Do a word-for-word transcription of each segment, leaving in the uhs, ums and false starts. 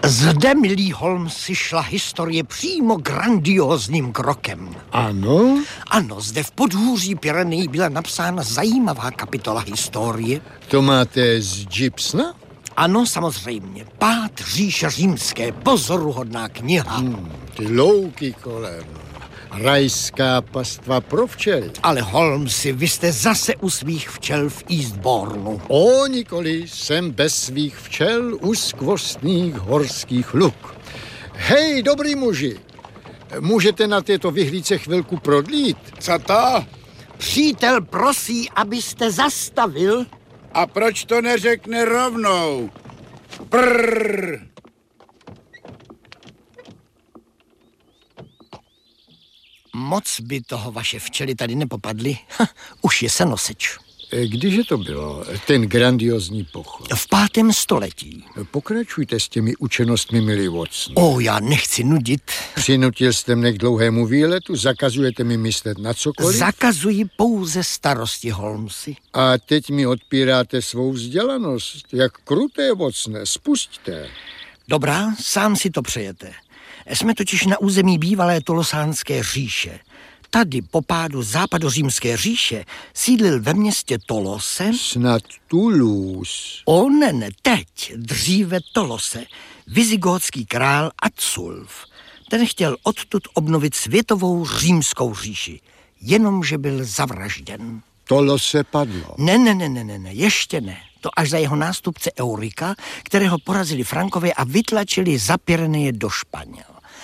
Zde, milý Holmesi, šla historie přímo grandiózním krokem. Ano? Ano, zde v podhůří Pyrenejí byla napsána zajímavá kapitola historie. To máte z Gibsona? Ano, samozřejmě. Pád říše římské, pozoruhodná kniha. Hmm, ty louky kolem. Rajská pastva pro včely. Ale Holmesi, vy jste zase u svých včel v Eastbournu. O, nikoli, jsem bez svých včel u skvostných horských luk. Hej, dobrý muži, můžete na této vyhlídce chvilku prodlít? Co to? Přítel prosí, abyste zastavil. A proč to neřekne rovnou? Prrr. Moc by toho vaše včely tady nepopadly. Ha, už je senoseč. Kdyže to bylo, ten grandiozní pochod? V pátém století. Pokračujte s těmi učenostmi, milý Watson. O, já nechci nudit. Přinutil jste mne k dlouhému výletu, zakazujete mi myslet na cokoliv? Zakazuji pouze starosti, Holmesi. A teď mi odpíráte svou vzdělanost. Jak kruté, Watsone, spusťte. Dobrá, sám si to přejete. Jsme totiž na území bývalé Tolosánské říše. Tady po pádu západořímské říše sídlil ve městě Tolose... Snad Toulouse. O ne, ne, teď, dříve Tolose, vizigótský král Atsulf. Ten chtěl odtud obnovit světovou římskou říši, jenomže byl zavražděn. Tolose padlo. Ne, ne, ne, ne, ne, ne, ještě ne. To až za jeho nástupce Eurika, kterého porazili Frankové a vytlačili za Pyreneje do Španěl.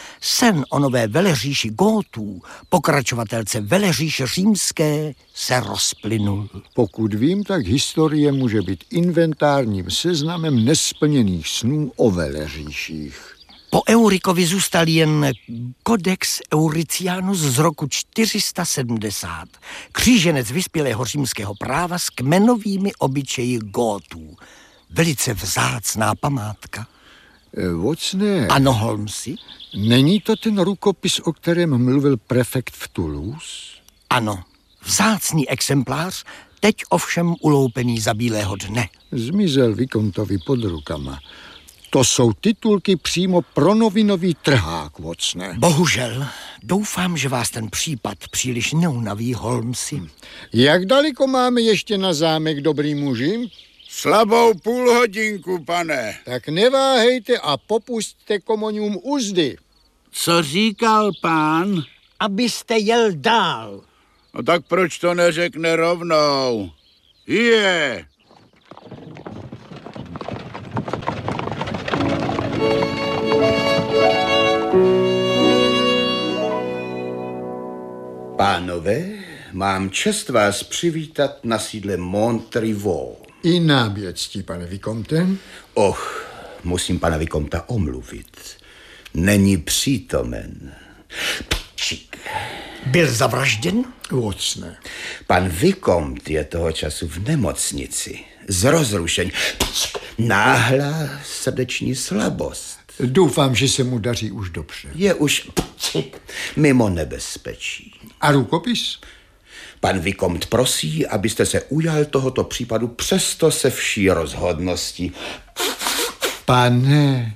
Sen o nové veleříši Gótů, pokračovatelce veleříše římské, se rozplynul. Pokud vím, tak historie může být inventárním seznamem nesplněných snů o veleříších. Po Eurikovi zůstal jen Codex Euricianus z roku čtyři sta sedmdesát. Kříženec vyspělého římského práva s kmenovými obyčeji Gótů. Velice vzácná památka. Watsone. Ano, Holmesi? Není to ten rukopis, o kterém mluvil prefekt v Toulouse? Ano, vzácný exemplář, teď ovšem uloupený za bílého dne. Zmizel Vikontovi pod rukama. To jsou titulky přímo pro novinový trhák, Watsone. Bohužel, doufám, že vás ten případ příliš neunaví, Holmesi. Jak daleko máme ještě na zámek, dobrý muži? Slabou půl hodinku, pane. Tak neváhejte a popusťte komoňům uzdy. Co říkal pán? Abyste jel dál. No tak proč to neřekne rovnou? Je. Pánové, mám čest vás přivítat na sídle Montrivaux. I náběctí, pane Vikomte. Och, musím pana Vikomta omluvit. Není přítomen. Pčik. Byl zavražděn? Watsone. Pan Vikomte je toho času v nemocnici. Z rozrušení. Pčik. Náhlá srdeční slabost. Doufám, že se mu daří už dobře. Je už pčik, mimo nebezpečí. A rukopis? Pan Vikomte prosí, abyste se ujal tohoto případu přesto se vší rozhodností. Pane...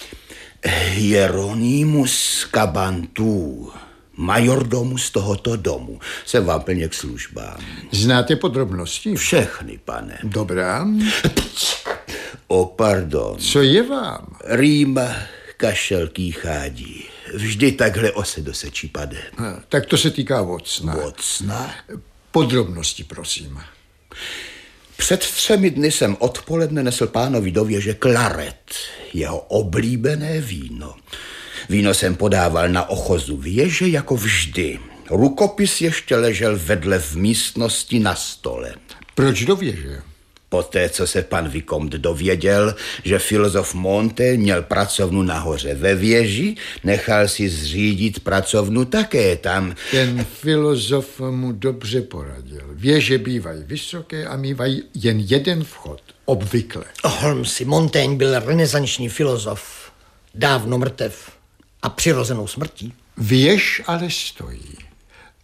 Hieronymus Cabantu, majordomus tohoto domu, se vám plně k službám. Znáte podrobnosti? Všechny, pane. Dobrá. O, pardon. Co je vám? Rýma, kašel, kýchádí. Vždy takhle ose do sečí pade. A, tak to se týká Watsona. Watsona? Podrobnosti, prosím. Před třemi dny jsem odpoledne nesl pánovi do věže klaret, jeho oblíbené víno. Víno jsem podával na ochozu věže jako vždy. Rukopis ještě ležel vedle v místnosti na stole. Proč do věže? Poté, co se pan Vikomte dověděl, že filozof Montaigne měl pracovnu nahoře ve věži, nechal si zřídit pracovnu také tam. Ten filozof mu dobře poradil. Věže bývají vysoké a mývají jen jeden vchod, obvykle. Holmesi, Montaigne byl renesanční filozof, dávno mrtev a přirozenou smrtí. Věž ale stojí.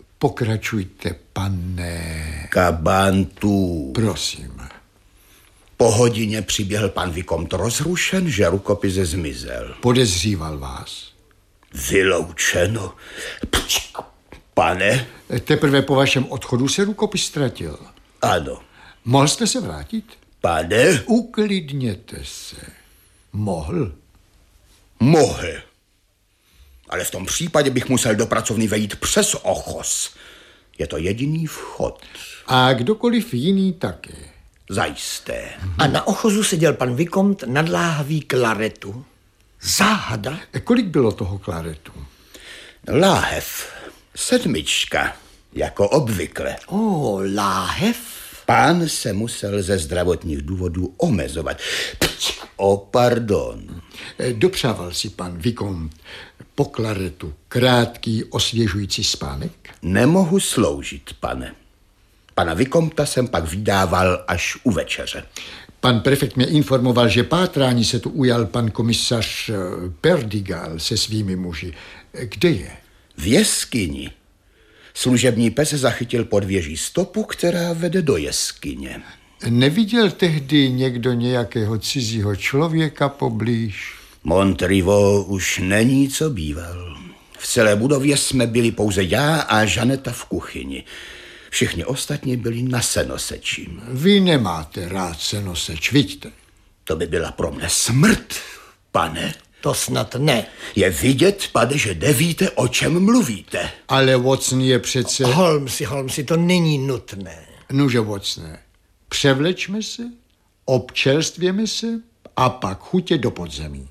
Pokračujte, pane... Cabantu. Prosím. Po hodině přiběhl pan Vicomte rozrušen, že rukopis zmizel. Podezříval vás? Vyloučeno. Pane? Teprve po vašem odchodu se rukopis ztratil. Ano. Mohl jste se vrátit? Pane? Uklidněte se. Mohl? Mohl. Ale v tom případě bych musel do pracovny vejít přes ochos. Je to jediný vchod. A kdokoliv jiný také. Zajisté. A na ochozu seděl pan Vicomte nadláhavý klaretu. Záhada? Kolik bylo toho klaretu? Láhev. Sedmička. Jako obvykle. O, láhev? Pán se musel ze zdravotních důvodů omezovat. O, pardon. Dopřával si pan Vicomte po klaretu krátký osvěžující spánek? Nemohu sloužit, pane. Pana Vicomta jsem pak vydával až u večeře. Pan prefekt mě informoval, že pátrání se tu ujal pan komisař Perdigal se svými muži. Kde je? V jeskyni. Služební pes zachytil pod věží stopu, která vede do jeskyně. Neviděl tehdy někdo nějakého cizího člověka poblíž? Montriveau už není, co býval. V celé budově jsme byli pouze já a Žaneta v kuchyni. Všichni ostatní byli na senoseči. Vy nemáte rád senoseč, vidíte? To by byla pro mne smrt, pane. To snad ne. Je vidět, pane, že nevíte, o čem mluvíte. Ale Watson je přece... Holmesi, Holmesi, to není nutné. Nuže, Watsone, převlečme se, občerstvěme se a pak chutě do podzemí.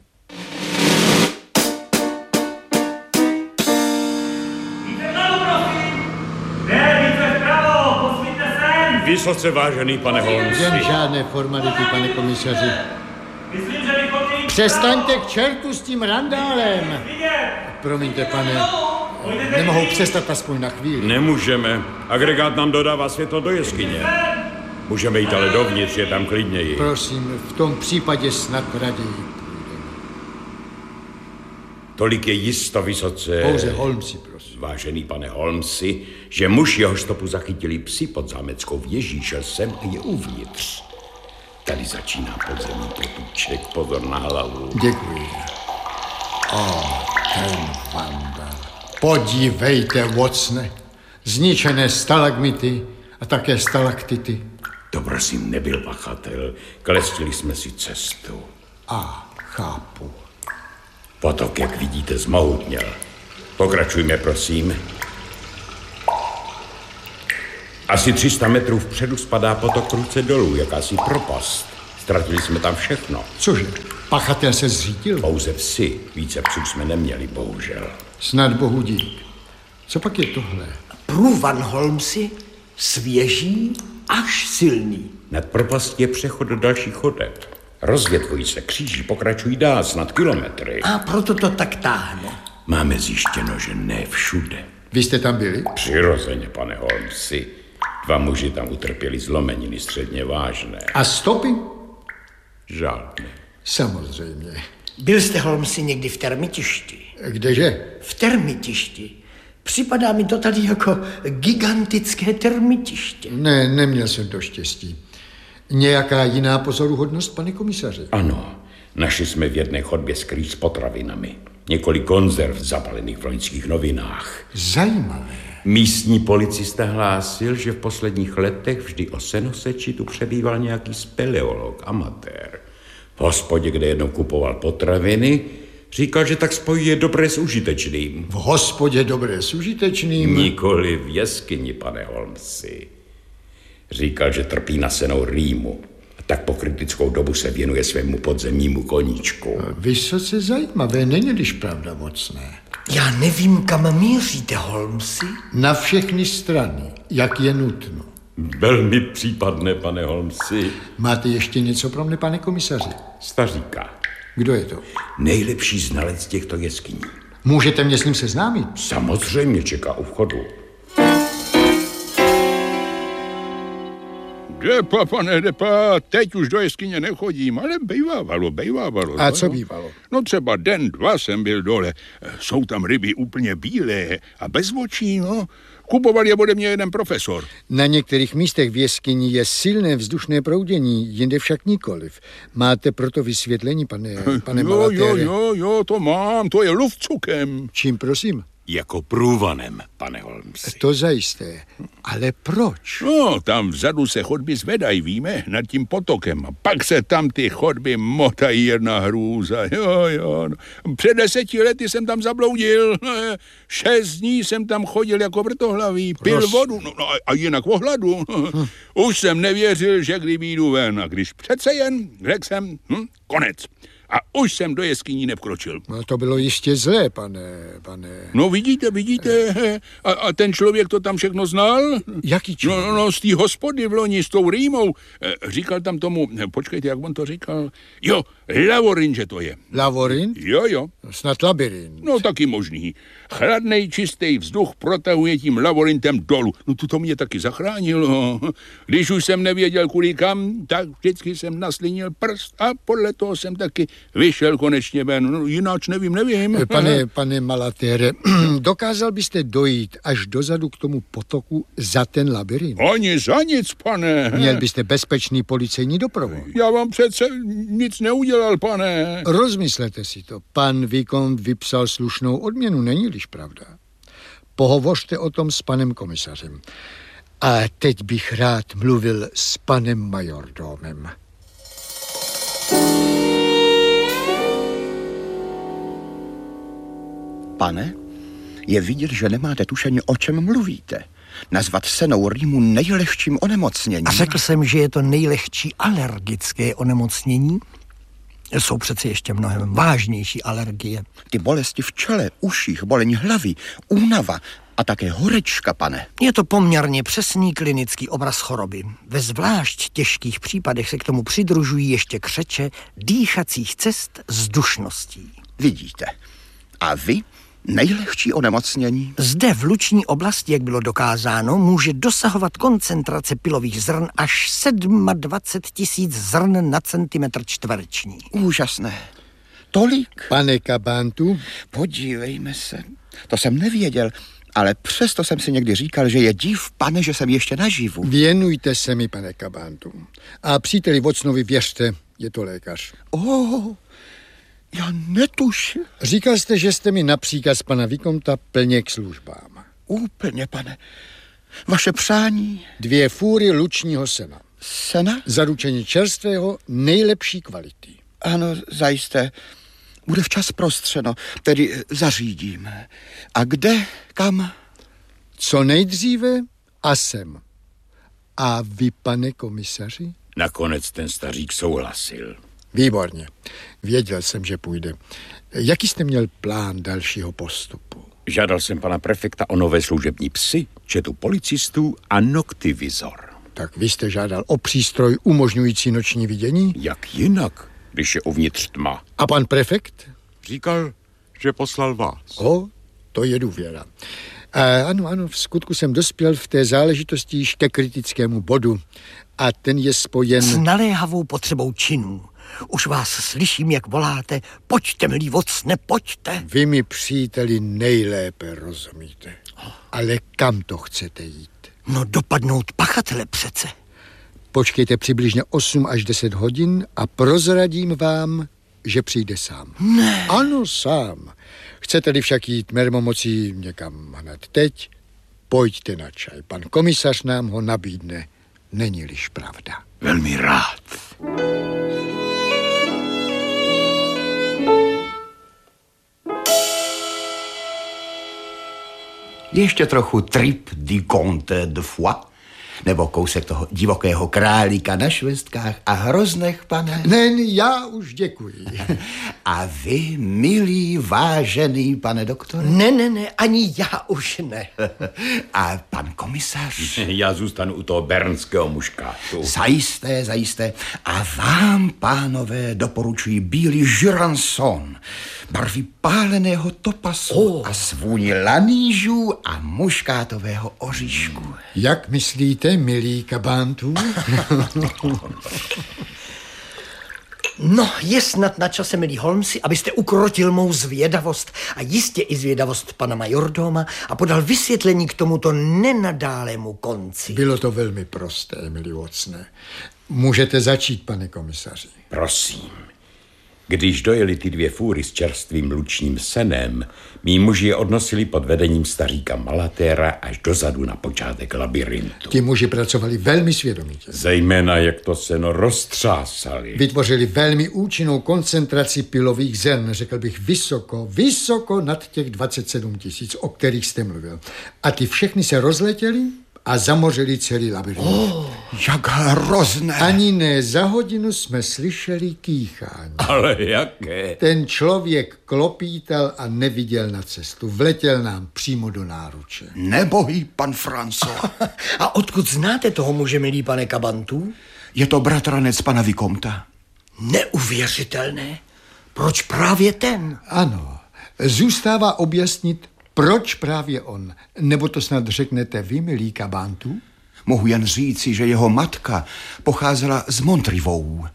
Vysoce vážený pane Holmes. Jen žádné formality, pane komisaři. Přestaňte k čertu s tím randálem. Promiňte, pane, nemohou přestat aspoň na chvíli. Nemůžeme. Agregát nám dodává světlo do jeskyně. Můžeme jít ale dovnitř, je tam klidněji. Prosím, v tom případě snad raději. Tolik je jisto, vysoce... Pouze Holmesi, prosím. Vážený pane Holmesi, že muž, jeho stopu zachytili psi pod zámeckou věží, šel sem a je uvnitř. Tady začíná podzemní potůček, pozor na hlavu. Děkuji. O, ten vandal. Podívejte, Watsone. Zničené stalagmity a také stalaktity. To prosím nebyl pachatel. Klestili jsme si cestu. A, chápu. Potok, jak vidíte, zmohutněl. Pokračujme, prosím. Asi tři sta metrů vpředu spadá potok prudce dolů, jakási propast. Ztratili jsme tam všechno. Cože, pachatel se zřítil? Pouze psy. Více psů jsme neměli, bohužel. Snad bohu dík. Co pak je tohle? Průvan, Holmesi, svěží až silný. Nad propastí je přechod do dalších chodeb. Rozvětvují se, kříží, pokračují dál, snad kilometry. A proto to tak táhne. Máme zjištěno, že ne všude. Vy jste tam byli? Přirozeně, pane Holmesi. Dva muži tam utrpěli zlomeniny středně vážné. A stopy? Žádné. Samozřejmě. Byl jste, Holmesi, někdy v Termitišti? Kdeže? V Termitišti. Připadá mi to tady jako gigantické termitiště. Ne, neměl jsem to štěstí. Nějaká jiná pozoruhodnost, pane komisaři? Ano, našli jsme v jedné chodbě skrýt s potravinami. Několik konzerv zabalených v loňských novinách. Zajímavé. Místní policista hlásil, že v posledních letech vždy o senoseči tu přebýval nějaký speleolog, amatér. V hospodě, kde jednou kupoval potraviny, říkal, že tak spojí je dobré s užitečným. V hospodě dobré s užitečným? Nikoli v jeskyni, pane Holmesi. Říkal, že trpí nasenou rýmu. A tak po kritickou dobu se věnuje svému podzemnímu koníčku. Vysoce zajímavé, není-liž pravda, Watsone. Já nevím, kam míříte, Holmesi. Na všechny strany, jak je nutno. Velmi případné, pane Holmesi. Máte ještě něco pro mne, pane komisaři? Staříka. Kdo je to? Nejlepší znalec těchto jeskyní. Můžete mě s ním seznámit? Samozřejmě čeká u vchodu. Depa, pane, depa, teď už do jeskyně nechodím, ale bejvávalo, bejvávalo. A co bývalo? No třeba den, dva jsem byl dole. Jsou tam ryby úplně bílé a bez očí, no. Kupoval je ode mě jeden profesor. Na některých místech v jeskyni je silné vzdušné proudění, jinde však nikoliv. Máte proto vysvětlení, pane, pane jo, Malatere? jo, jo, jo, to mám, to je lufcukem. Čím, prosím? Jako průvanem, pane Holmesi. To zajisté. Ale proč? No, tam vzadu se chodby zvedají, víme, nad tím potokem. A pak se tam ty chodby motají, jedna hrůza. Jo, jo. No. Před deseti lety jsem tam zabloudil. Šest dní jsem tam chodil jako vrtohlavý. Pil Prosím. vodu, no, no a jinak o hladu. Hm. Už jsem nevěřil, že kdy vyjdu ven. A když přece jen, řekl jsem, hm, konec. A už jsem do jeskyní nevkročil. No to bylo jistě zlé, pane, pane... No vidíte, vidíte. A, a ten člověk to tam všechno znal? Jaký člověk? No, no, no, z té hospody v loni s tou rýmou. E, říkal tam tomu, počkejte, jak on to říkal? Jo, Lavorin, že to je. Lavorin? Jo, jo. Snad labirint. No, taky možný. Chladnej, čistý vzduch protahuje tím lavorintem dolů. No, to, to mě taky zachránilo. Když už jsem nevěděl, kudy kam, tak vždycky jsem naslinil prst a podle toho jsem taky vyšel konečně ven. No, jináč nevím, nevím. Pane, pane Malatere, dokázal byste dojít až dozadu k tomu potoku za ten labirint? Ani za nic, pane. Měl byste bezpečný policejní doprovod. Já vám přece nic neudělal, pane. Rozmyslete si to. Pan Vikont vypsal slušnou odměnu, není-liž pravda. Pohovořte o tom s panem komisařem. A teď bych rád mluvil s panem majordomem. Pane, je vidět, že nemáte tušení, o čem mluvíte. Nazvat senou rýmu nejlehčím onemocněním. A řekl jsem, že je to nejlehčí alergické onemocnění. Jsou přece ještě mnohem vážnější alergie. Ty bolesti v čele, uších, bolení hlavy, únava a také horečka, pane. Je to poměrně přesný klinický obraz choroby. Ve zvlášť těžkých případech se k tomu přidružují ještě křeče dýchacích cest s dušností. Vidíte. A vy? Nejlehčí onemocnění? Zde v luční oblasti, jak bylo dokázáno, může dosahovat koncentrace pilových zrn až dvacet sedm tisíc zrn na centimetr čtvereční. Úžasné. Tolik? Pane Kabantu? Podívejme se. To jsem nevěděl, ale přesto jsem si někdy říkal, že je div, pane, že jsem ještě naživu. Věnujte se mi, pane Kabantu. A příteli Vocnovi věřte, je to lékař. Oh, já netušil. Říkal jste, že jste mi na příkaz pana Vikonta plně k službám. Úplně, pane. Vaše přání? Dvě fůry lučního sena. Sena? Zaručení čerstvého nejlepší kvality. Ano, zajisté. Bude včas prostřeno, tedy zařídím. A kde, kam? Co nejdříve a sem. A vy, pane komisaři? Nakonec ten stařík souhlasil. Výborně. Věděl jsem, že půjde. Jaký jste měl plán dalšího postupu? Žádal jsem pana prefekta o nové služební psy, četu policistů a noktivizor. Tak vy jste žádal o přístroj umožňující noční vidění? Jak jinak, když je uvnitř tma? A pan prefekt? Říkal, že poslal vás. O, to je důvěra. A ano, ano, v skutku jsem dospěl v té záležitosti již ke kritickému bodu. A ten je spojen... S naléhavou potřebou činů. Už vás slyším, jak voláte, pojďte, milý Vocne, pojďte. Vy mi, příteli, nejlépe rozumíte. Ale kam to chcete jít? No dopadnout pachatele přece. Počkejte přibližně osm až deset hodin a prozradím vám, že přijde sám. Ne. Ano, sám. Chcete-li však jít mermomocí někam hned teď, pojďte na čaj. Pan komisař nám ho nabídne. Není-liž pravda. Velmi rád. Ještě trochu trip du comte de Foix, nebo kousek toho divokého králíka na švestkách a hroznech, pane? Ne, já už děkuji. A vy, milý, vážený pane doktore? Ne, ne, ne, ani já už ne. A pan komisař? Já zůstanu u toho bernského muškátu. Zajisté, zajisté. A vám, pánové, doporučuji bílý Jurançon. barvy páleného topasu Oh. a svůni lanížů a muškátového oříšku. Jak myslíte, milý kabántů? No, je snad na čase, milý Holmesi, abyste ukrotil mou zvědavost a jistě i zvědavost pana majordoma a podal vysvětlení k tomuto nenadálému konci. Bylo to velmi prosté, milý Watsone. Můžete začít, pane komisaři. Prosím. Když dojeli ty dvě fůry s čerstvým lučním senem, mí muži je odnosili pod vedením staříka Malatéra až dozadu na počátek labirintu. Ti muži pracovali velmi svědomitě. Zejména jak to seno roztřásali. Vytvořili velmi účinnou koncentraci pilových zrn, řekl bych vysoko, vysoko nad těch dvacet sedm tisíc, o kterých jste mluvil. A ty všechny se rozletěly a zamořili celý labirint. Oh, jak hrozné. Ani ne za hodinu jsme slyšeli kýchání. Ale jaké? Ten člověk klopítal a neviděl na cestu. Vletěl nám přímo do náruče. Nebohý pan François. A odkud znáte toho muže, milý pane Kabantu? Je to bratranec pana Vikomta. Neuvěřitelné. Proč právě ten? Ano, zůstává objasnit, proč právě on? Nebo to snad řeknete vy, milý Kabantu? Mohu jen říci, že jeho matka pocházela z Montrivou.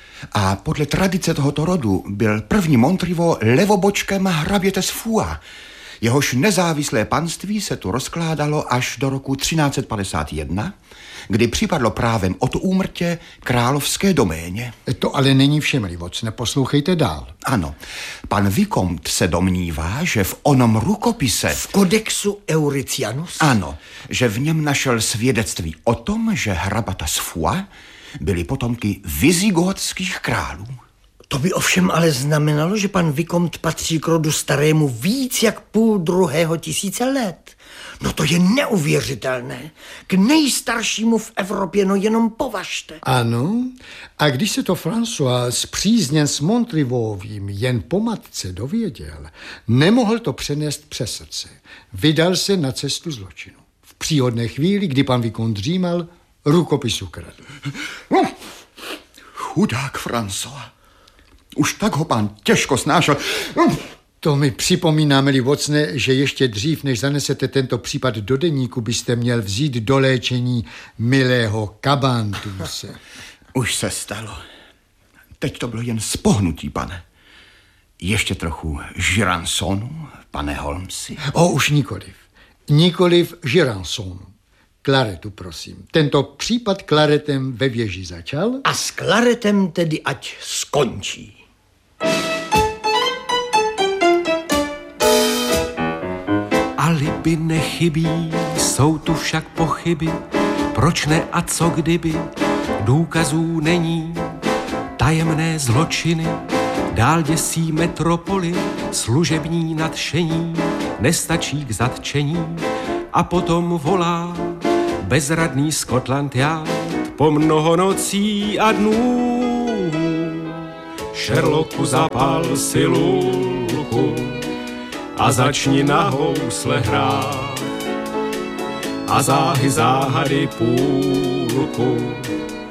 A podle tradice tohoto rodu byl první Montrivo levobočkem hraběte z Foix. Jehož nezávislé panství se tu rozkládalo až do roku třináct set padesát jedna, kdy připadlo právem od úmrtě královské doméně. To ale není vše, milý Watsone, poslouchejte dál. Ano, pan Vikomte se domnívá, že v onom rukopise... V kodexu Euricianus? Ano, že v něm našel svědectví o tom, že hrabata z Foix byli potomky vizigótských králů. To by ovšem ale znamenalo, že pan Vikomte patří k rodu starému víc jak půl druhého tisíce let. No to je neuvěřitelné. K nejstaršímu v Evropě, no jenom považte. Ano, a když se to François spřízněn s Montrivovým jen po matce dověděl, nemohl to přenést přes srdce. Vydal se na cestu zločinu. V příhodné chvíli, kdy pan Vikomte dřímal, rukopis ukradl. Chudák François. Už tak ho pán těžko snášel. To mi připomíná, milý Watsone, že ještě dřív, než zanesete tento případ do deníku, byste měl vzít do léčení milého Kabantuse. Už se stalo. Teď to bylo jen spohnutí, pane. Ještě trochu žiransonu, pane Holmesi. O, už nikoliv. Nikoliv žiransonu. Klaretu, prosím. Tento případ klaretem ve věži začal. A s klaretem tedy ať skončí. Alibi nechybí, jsou tu však pochyby, proč ne a co kdyby, důkazů není, tajemné zločiny, dál děsí metropoli, služební nadšení, nestačí k zatčení a potom volá bezradný Scotland Yard po mnoho nocí a dnů. Sherlocku zapal si lulku a začni na housle hrát a záhy záhady půlku